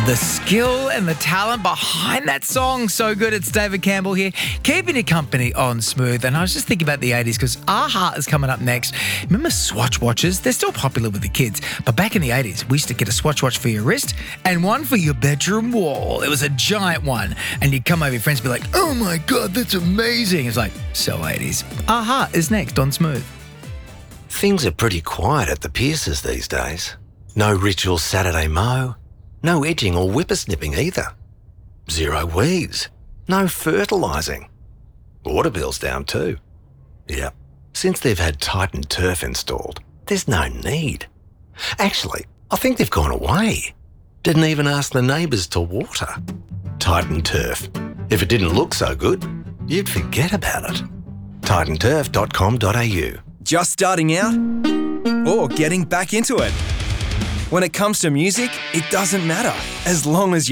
The skill and the talent behind that song, so good. It's David Campbell here, keeping you company on Smooth. And I was just thinking about the 80s because AHA is coming up next. Remember Swatch watches? They're still popular with the kids. But back in the 80s, we used to get a Swatch watch for your wrist and one for your bedroom wall. It was a giant one. And you'd come over, your friends would be like, oh my God, that's amazing. It's like, so 80s. AHA is next on Smooth. Things are pretty quiet at the Pierces these days. No ritual Saturday mow. No edging or whippersnipping either. Zero weeds. No fertilising. Water bill's down too. Yep, since they've had Titan Turf installed, there's no need. Actually, I think they've gone away. Didn't even ask the neighbours to water. Titan Turf. If it didn't look so good, you'd forget about it. titanturf.com.au. Just starting out or getting back into it? When it comes to music, it doesn't matter, as long as